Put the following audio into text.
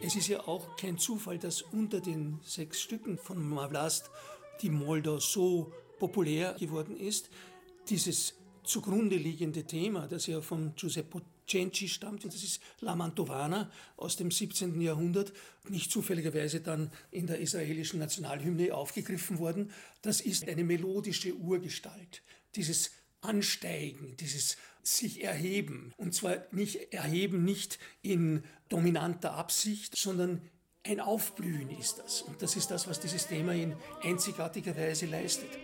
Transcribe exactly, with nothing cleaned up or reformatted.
Es ist ja auch kein Zufall, dass unter den sechs Stücken von Mar Vlast die Moldau so populär geworden ist. Dieses zugrunde liegende Thema, das ja von Giuseppe Cenci stammt, das ist La Mantovana aus dem siebzehnten Jahrhundert, nicht zufälligerweise dann in der israelischen Nationalhymne aufgegriffen worden. Das ist eine melodische Urgestalt, dieses Ansteigen, dieses sich erheben. Und zwar nicht erheben nicht in dominanter Absicht, sondern ein Aufblühen ist das. Und das ist das, was dieses Thema in einzigartiger Weise leistet.